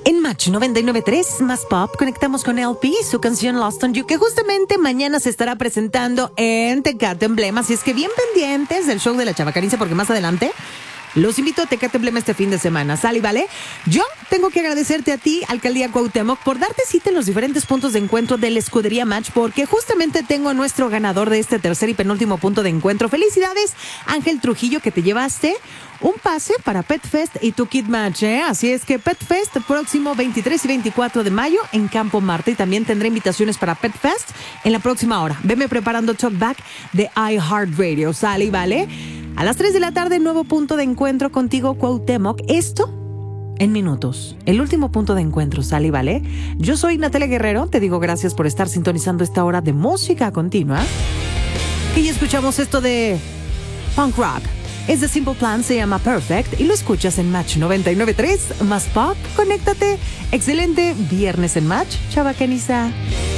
En Match 99.3 más pop conectamos con LP, su canción Lost on You, que justamente mañana se estará presentando en Tecate Emblema. Así es que bien pendientes del show de la Chavacaniza, porque más adelante los invito a Tecate Emblema este fin de semana. ¿Sale y vale? Yo tengo que agradecerte a ti, Alcaldía Cuauhtémoc, por darte cita en los diferentes puntos de encuentro de la Escudería Match, porque justamente tengo a nuestro ganador de este tercer y penúltimo punto de encuentro. ¡Felicidades, Ángel Trujillo, que te llevaste un pase para Pet Fest y tu Kid Match, ¿eh? Así es que Pet Fest próximo 23 y 24 de mayo en Campo Marte, y también tendré invitaciones para Pet Fest en la próxima hora. Veme preparando Talkback de iHeartRadio. ¿Sale y vale? A las 3 de la tarde, nuevo punto de encuentro contigo, Cuauhtémoc. Esto en minutos. El último punto de encuentro, ¿sale y vale? Yo soy Natalia Guerrero. Te digo gracias por estar sintonizando esta hora de música continua. Y ya escuchamos esto de punk rock. Es de Simple Plan, se llama Perfect, y lo escuchas en Match 99.3 más pop. Conéctate. Excelente viernes en Match, Chavacaniza.